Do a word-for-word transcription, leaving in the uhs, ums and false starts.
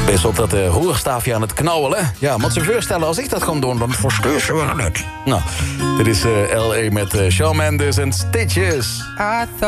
Best op dat uh, roerstaafje aan het knauwelen. Ja, moet ze voorstellen, als ik dat gewoon doe, dan verstuur ze wel net. Nou, dit is uh, L A met uh, Shawn Mendes en Stitches.